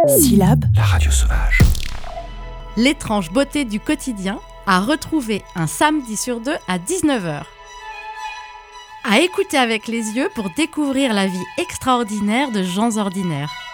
Syllabe, la radio sauvage. L'étrange beauté du quotidien à retrouver un samedi sur 2 à 19h. À écouter avec les yeux pour découvrir la vie extraordinaire de gens ordinaires.